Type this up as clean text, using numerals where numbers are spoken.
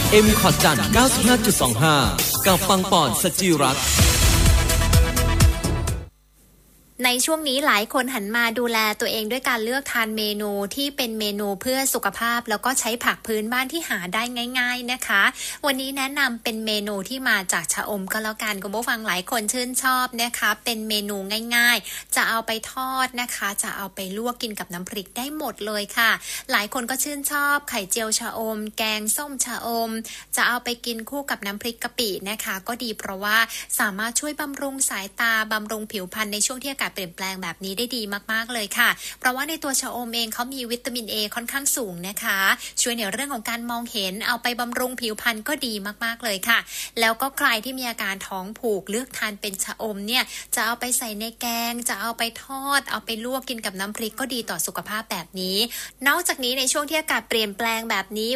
คอร์ดจัน 95.25 กับปังปอนสจิรัตน์ในช่วงนี้หลายคนหันมาดูแลตัวเองด้วยการเลือกทานเมนูที่เป็นเมนูเพื่อสุขภาพแล้วก็ใช้ผักพื้นบ้านที่หาได้ง่ายๆนะคะวันนี้แนะนำเป็นเมนูที่มาจากชะอมก็แล้วกันคุณผู้ฟังหลายคนชื่นชอบนะคะเป็นเมนูง่ายๆจะเอาไปทอดนะคะจะเอาไปลวกกินกับน้ำพริกได้หมดเลยค่ะหลายคนก็ชื่นชอบไข่เจียวชะอมแกงส้มชะอมจะเอาไปกินคู่กับน้ำพริกกะปินะคะก็ดีเพราะว่าสามารถช่วยบำรุงสายตาบำรุงผิวพรรณในช่วงที่อากาศเปลี่ยนแปลงแบบนี้ได้ดีมากๆเลยค่ะเพราะว่าในตัวชะอมเองเขามีวิตามิน A ค่อนข้างสูงนะคะช่วยในเรื่องของการมองเห็นเอาไปบำรุงผิวพรรณก็ดีมากๆเลยค่ะแล้วก็ใครที่มีอาการท้องผูกเลือกทานเป็นชะอมเนี่ยจะเอาไปใส่ในแกงจะเอาไปทอดเอาไปลวกกินกับน้ำพริกก็ดีต่อสุขภาพแบบนี้นอกจากนี้ในช่วงที่อากาศเปลี่ยนแปลงแบบนี้